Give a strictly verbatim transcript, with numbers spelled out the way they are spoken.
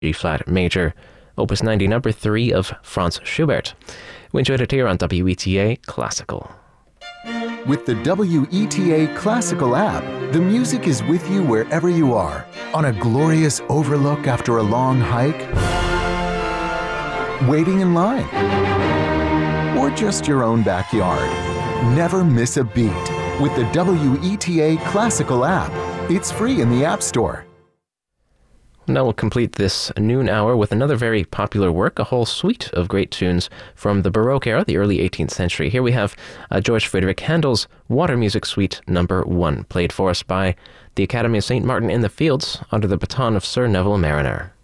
G-flat major, Opus ninety, number three of Franz Schubert. We enjoyed it here on W E T A Classical. With the W E T A Classical app, the music is with you wherever you are. On a glorious overlook after a long hike, waiting in line, or just your own backyard. Never miss a beat with the W E T A Classical app. It's free in the App Store. Now we'll complete this noon hour with another very popular work, a whole suite of great tunes from the Baroque era, the early eighteenth century. Here we have uh, George Frideric Handel's Water Music Suite number one, played for us by the Academy of Saint Martin in the Fields under the baton of Sir Neville Mariner.